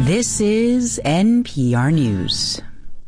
This is NPR News.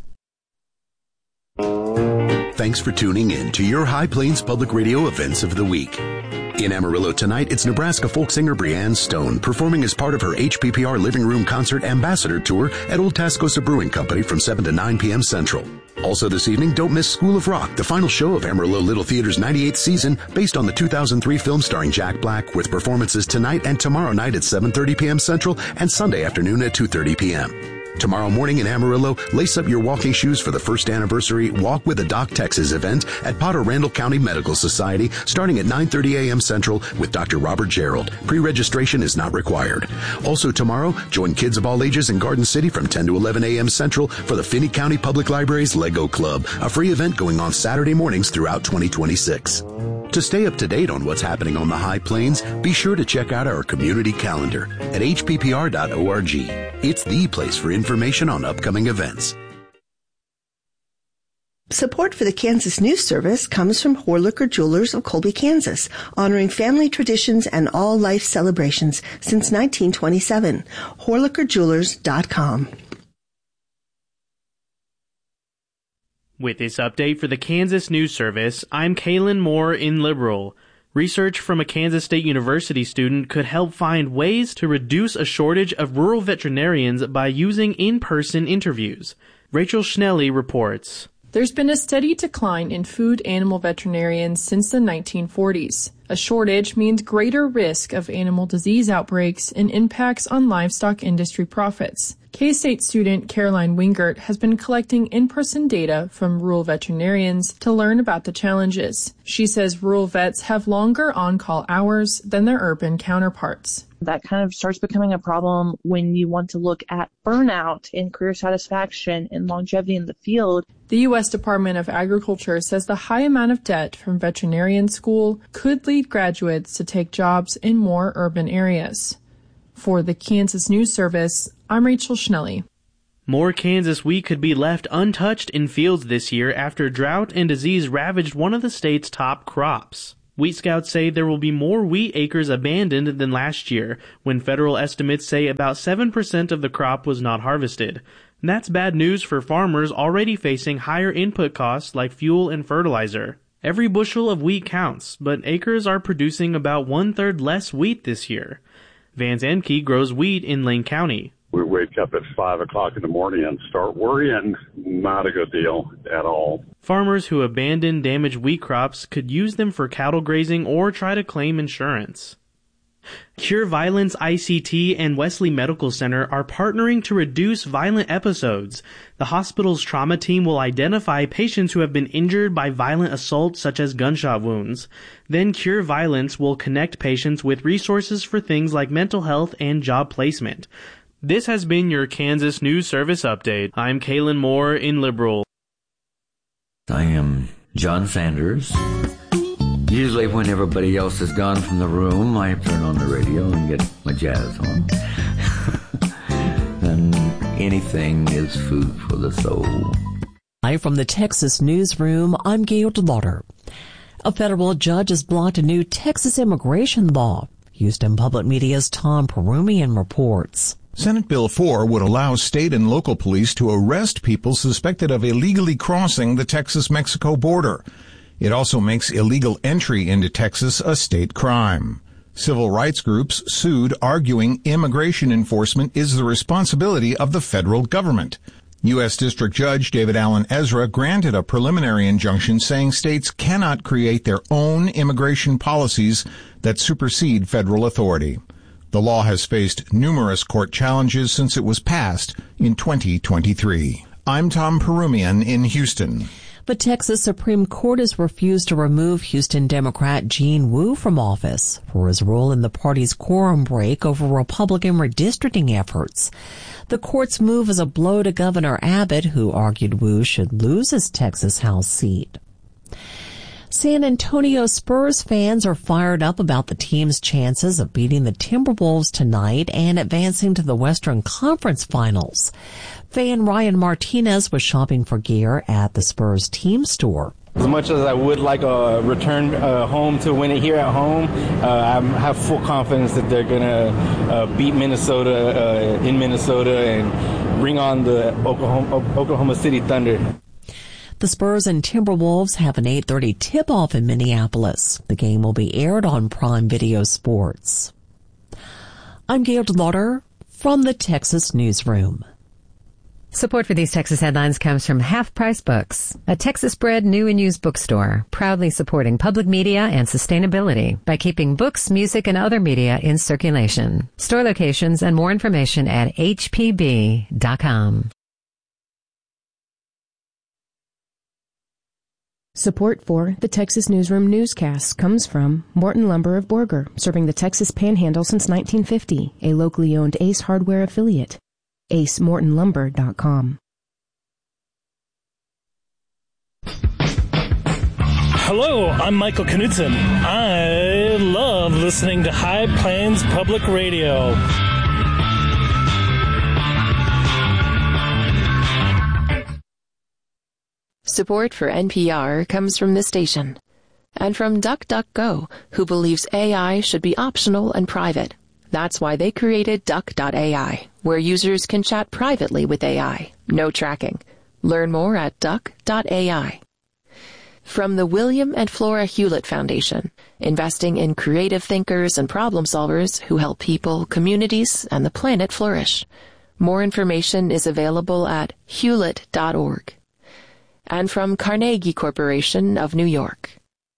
Thanks for tuning in to your High Plains Public Radio events of the week. In Amarillo tonight, it's Nebraska folk singer Breanne Stone performing as part of her HPPR Living Room Concert Ambassador Tour at Old Tascosa Brewing Company from 7 to 9 p.m. Central. Also this evening, don't miss School of Rock, the final show of Amarillo Little Theater's 98th season, based on the 2003 film starring Jack Black, with performances tonight and tomorrow night at 7:30 p.m. Central and Sunday afternoon at 2:30 p.m. Tomorrow morning in Amarillo, lace up your walking shoes for the first anniversary Walk with a Doc Texas event at Potter Randall County Medical Society, starting at 9:30 a.m. Central with Dr. Robert Gerald. Pre-registration is not required. Also tomorrow, join kids of all ages in Garden City from 10 to 11 a.m. Central for the Finney County Public Library's Lego Club, a free event going on Saturday mornings throughout 2026. To stay up to date on what's happening on the High Plains, be sure to check out our community calendar at hppr.org. It's the place for information on upcoming events. Support for the Kansas News Service comes from Horlicker Jewelers of Colby, Kansas, honoring family traditions and all life celebrations since 1927. HorlickerJewelers.com. With this update for the Kansas News Service, I'm Kaylin Moore in Liberal. Research from a Kansas State University student could help find ways to reduce a shortage of rural veterinarians by using in-person interviews. Rachel Schnelly reports. There's been a steady decline in food animal veterinarians since the 1940s. A shortage means greater risk of animal disease outbreaks and impacts on livestock industry profits. K-State student Caroline Wingert has been collecting in-person data from rural veterinarians to learn about the challenges. She says rural vets have longer on-call hours than their urban counterparts. That kind of starts becoming a problem when you want to look at burnout and career satisfaction and longevity in the field. The U.S. Department of Agriculture says the high amount of debt from veterinarian school could lead graduates to take jobs in more urban areas. For the Kansas News Service, I'm Rachel Schnelly. More Kansas wheat could be left untouched in fields this year after drought and disease ravaged one of the state's top crops. Wheat Scouts say there will be more wheat acres abandoned than last year, when federal estimates say about 7% of the crop was not harvested. And that's bad news for farmers already facing higher input costs like fuel and fertilizer. Every bushel of wheat counts, but acres are producing about 1/3 less wheat this year. Vance Emke grows wheat in Lane County. We wake up at 5 o'clock in the morning and start worrying. Not a good deal at all. Farmers who abandon damaged wheat crops could use them for cattle grazing or try to claim insurance. Cure Violence ICT and Wesley Medical Center are partnering to reduce violent episodes. The hospital's trauma team will identify patients who have been injured by violent assault such as gunshot wounds. Then Cure Violence will connect patients with resources for things like mental health and job placement. This has been your Kansas News Service update. I'm Kaylin Moore in Liberal. I am John Sanders. Usually when everybody else has gone from the room, I turn on the radio and get my jazz on. And anything is food for the soul. Live from the Texas newsroom, I'm Gail DeLauder. A federal judge has blocked a new Texas immigration law. Houston Public Media's Tom Perumian reports. Senate Bill 4 would allow state and local police to arrest people suspected of illegally crossing the Texas-Mexico border. It also makes illegal entry into Texas a state crime. Civil rights groups sued, arguing immigration enforcement is the responsibility of the federal government. U.S. District Judge David Allen Ezra granted a preliminary injunction saying states cannot create their own immigration policies that supersede federal authority. The law has faced numerous court challenges since it was passed in 2023. I'm Tom Perumian in Houston. The Texas Supreme Court has refused to remove Houston Democrat Gene Wu from office for his role in the party's quorum break over Republican redistricting efforts. The court's move is a blow to Governor Abbott, who argued Wu should lose his Texas House seat. San Antonio Spurs fans are fired up about the team's chances of beating the Timberwolves tonight and advancing to the Western Conference Finals. Fan Ryan Martinez was shopping for gear at the Spurs team store. As much as I would like a return home to win it here at home, I have full confidence that they're going to beat Minnesota in Minnesota and bring on the Oklahoma City Thunder. The Spurs and Timberwolves have an 8:30 tip-off in Minneapolis. The game will be aired on Prime Video Sports. I'm Gail DeLauder from the Texas Newsroom. Support for these Texas headlines comes from Half Price Books, a Texas-bred new and used bookstore, proudly supporting public media and sustainability by keeping books, music, and other media in circulation. Store locations and more information at hpb.com. Support for the Texas Newsroom newscasts comes from Morton Lumber of Borger, serving the Texas Panhandle since 1950, a locally owned Ace Hardware affiliate. AceMortonLumber.com. Hello, I'm Michael Knudsen. I love listening to High Plains Public Radio. Support for NPR comes from this station and from DuckDuckGo, who believes AI should be optional and private. That's why they created Duck.ai, where users can chat privately with AI. No tracking. Learn more at Duck.ai. From the William and Flora Hewlett Foundation, investing in creative thinkers and problem solvers who help people, communities, and the planet flourish. More information is available at hewlett.org. And from Carnegie Corporation of New York.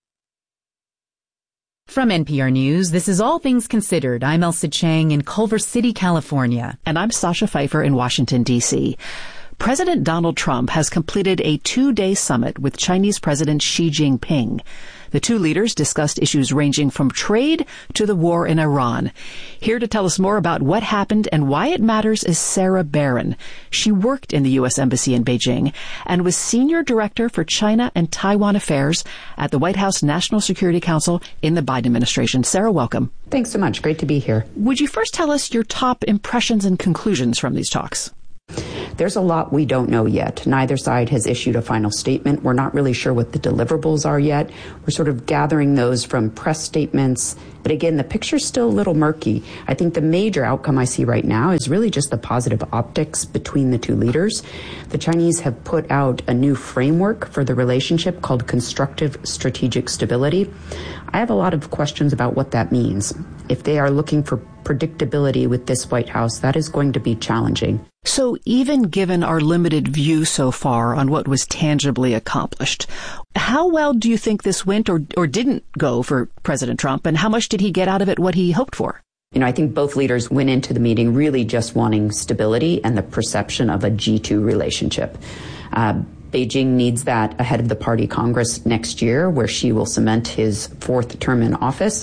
From NPR News, this is All Things Considered. I'm Elsa Chang in Culver City, California. And I'm Sasha Pfeiffer in Washington, D.C. President Donald Trump has completed a 2-day summit with Chinese President Xi Jinping. The two leaders discussed issues ranging from trade to the war in Iran. Here to tell us more about what happened and why it matters is Sarah Barron. She worked in the U.S. Embassy in Beijing and was Senior Director for China and Taiwan Affairs at the White House National Security Council in the Biden administration. Sarah, welcome. Thanks so much. Great to be here. Would you first tell us your top impressions and conclusions from these talks? There's a lot we don't know yet. Neither side has issued a final statement. We're not really sure what the deliverables are yet. We're sort of gathering those from press statements. But again, the picture's still a little murky. I think the major outcome I see right now is really just the positive optics between the two leaders. The Chinese have put out a new framework for the relationship called Constructive Strategic Stability. I have a lot of questions about what that means. If they are looking for predictability with this White House, that is going to be challenging. So even given our limited view so far on what was tangibly accomplished, how well do you think this went or didn't go for President Trump, and how much did he get out of it what he hoped for? You know, I think both leaders went into the meeting really just wanting stability and the perception of a G2 relationship. Beijing needs that ahead of the Party Congress next year, where Xi will cement his fourth term in office.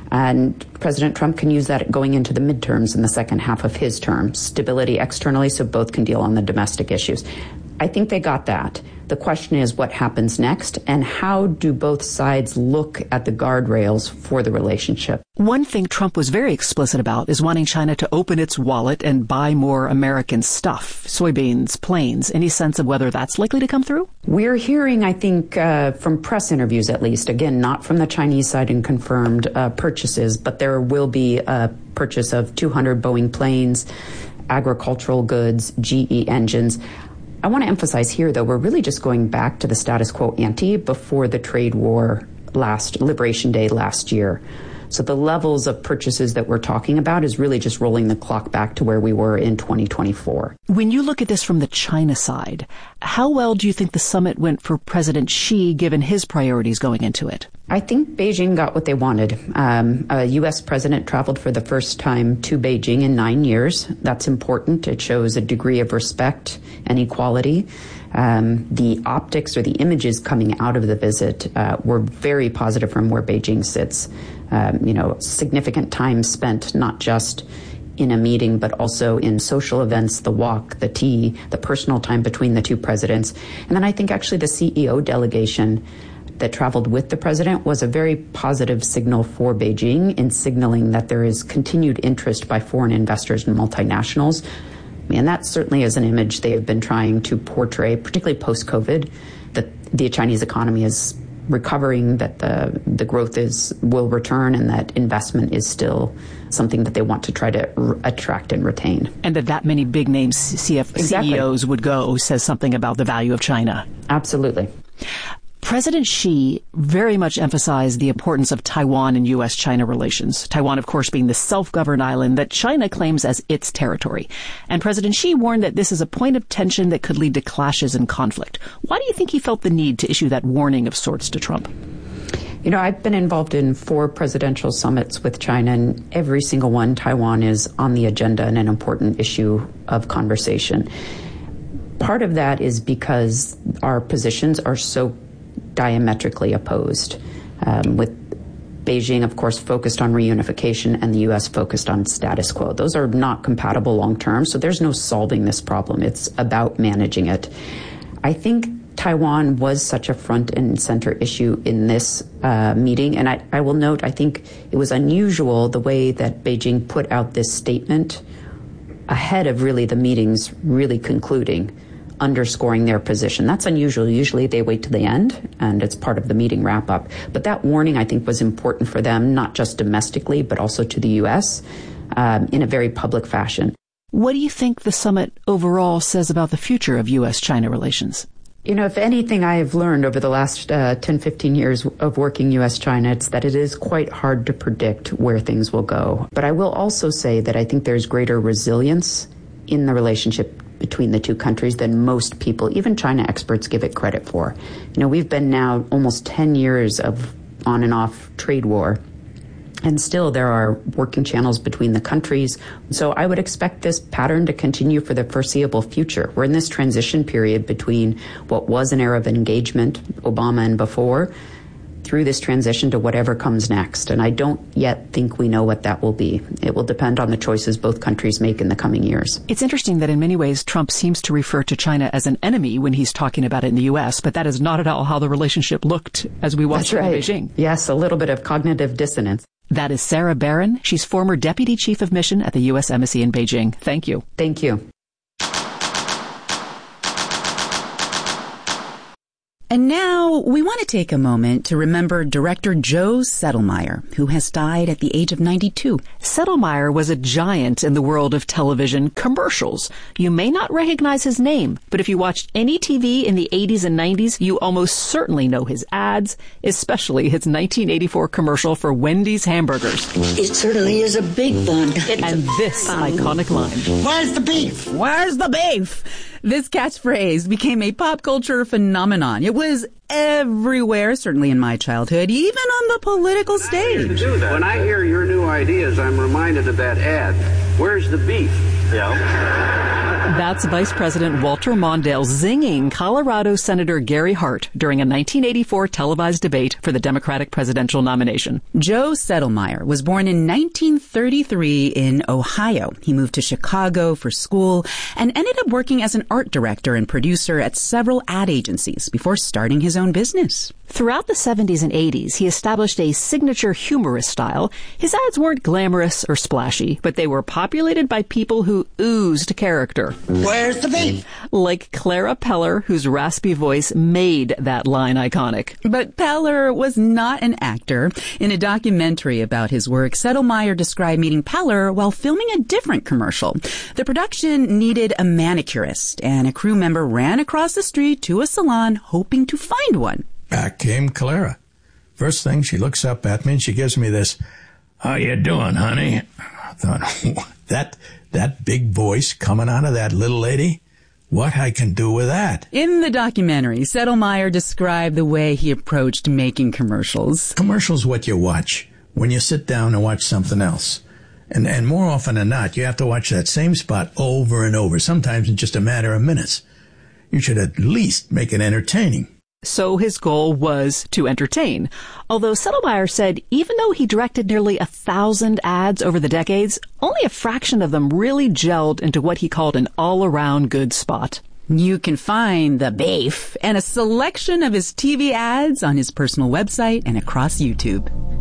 And President Trump can use that going into the midterms in the second half of his term. Stability externally so both can deal on the domestic issues. I think they got that. The question is what happens next and how do both sides look at the guardrails for the relationship? One thing Trump was very explicit about is wanting China to open its wallet and buy more American stuff, soybeans, planes. Any sense of whether that's likely to come through? We're hearing, I think, from press interviews at least, again, not from the Chinese side in confirmed purchases, but there will be a purchase of 200 Boeing planes, agricultural goods, GE engines. I want to emphasize here, though, we're really just going back to the status quo ante before the trade war Liberation Day last year. So the levels of purchases that we're talking about is really just rolling the clock back to where we were in 2024. When you look at this from the China side, how well do you think the summit went for President Xi, given his priorities going into it? I think Beijing got what they wanted. A U.S. president traveled for the first time to Beijing in 9 years. That's important. It shows a degree of respect and equality. The optics or the images coming out of the visit were very positive from where Beijing sits. Significant time spent not just in a meeting, but also in social events, the walk, the tea, the personal time between the two presidents. And then I think actually the CEO delegation that traveled with the president was a very positive signal for Beijing in signaling that there is continued interest by foreign investors and multinationals. And that certainly is an image they have been trying to portray, particularly post-COVID, that the Chinese economy is recovering, that the growth will return, and that investment is still something that they want to try to attract and retain. And that many big name CEOs would go says something about the value of China. Absolutely. President Xi very much emphasized the importance of Taiwan and U.S.-China relations. Taiwan, of course, being the self-governed island that China claims as its territory. And President Xi warned that this is a point of tension that could lead to clashes and conflict. Why do you think he felt the need to issue that warning of sorts to Trump? You know, I've been involved in 4 presidential summits with China, and every single one, Taiwan is on the agenda and an important issue of conversation. Part of that is because our positions are so diametrically opposed, with Beijing, of course, focused on reunification and the U.S. focused on status quo. Those are not compatible long term, so there's no solving this problem. It's about managing it. I think Taiwan was such a front and center issue in this meeting, and I will note, I think it was unusual the way that Beijing put out this statement ahead of really the meetings really concluding, underscoring their position. That's unusual. Usually they wait to the end, and it's part of the meeting wrap-up. But that warning, I think, was important for them, not just domestically, but also to the U.S. In a very public fashion. What do you think the summit overall says about the future of U.S.-China relations? You know, if anything I have learned over the last 10, 15 years of working U.S.-China, it's that it is quite hard to predict where things will go. But I will also say that I think there's greater resilience in the relationship between the two countries than most people, even China experts, give it credit for. You know, we've been now almost 10 years of on and off trade war, and still there are working channels between the countries. So I would expect this pattern to continue for the foreseeable future. We're in this transition period between what was an era of engagement, Obama and before, through this transition to whatever comes next. And I don't yet think we know what that will be. It will depend on the choices both countries make in the coming years. It's interesting that in many ways Trump seems to refer to China as an enemy when he's talking about it in the U.S., but that is not at all how the relationship looked as we watched it in Beijing. Yes, a little bit of cognitive dissonance. That is Sarah Barron. She's former Deputy Chief of Mission at the U.S. Embassy in Beijing. Thank you. Thank you. And now we want to take a moment to remember director Joe Settlemeyer, who has died at the age of 92. Settlemeyer was a giant in the world of television commercials. You may not recognize his name, but if you watched any TV in the 80s and 90s, you almost certainly know his ads, especially his 1984 commercial for Wendy's hamburgers. It certainly is a big bun. And this iconic line. Where's the beef? Where's the beef? This catchphrase became a pop culture phenomenon. It was everywhere, certainly in my childhood, even on the political stage. When I hear your new ideas, I'm reminded of that ad. Where's the beef? That's Vice President Walter Mondale zinging Colorado Senator Gary Hart during a 1984 televised debate for the Democratic presidential nomination. Joe Settlemeyer was born in 1933 in Ohio. He moved to Chicago for school and ended up working as an art director and producer at several ad agencies before starting his own business. Throughout the 70s and 80s, he established a signature humorous style. His ads weren't glamorous or splashy, but they were populated by people who oozed character. Where's the beef? Like Clara Peller, whose raspy voice made that line iconic. But Peller was not an actor. In a documentary about his work, Settlemeyer described meeting Peller while filming a different commercial. The production needed a manicurist, and a crew member ran across the street to a salon hoping to find one. Back came Clara. First thing, she looks up at me and she gives me this, "How you doing, honey?" I thought, that big voice coming out of that little lady? What I can do with that? In the documentary, Settlemeyer described the way he approached making commercials. Commercials what you watch when you sit down and watch something else. And more often than not, you have to watch that same spot over and over, sometimes in just a matter of minutes. You should at least make it entertaining. So his goal was to entertain. Although Settlemeyer said even though he directed nearly 1,000 ads over the decades, only a fraction of them really gelled into what he called an all-around good spot. You can find the beef and a selection of his TV ads on his personal website and across YouTube.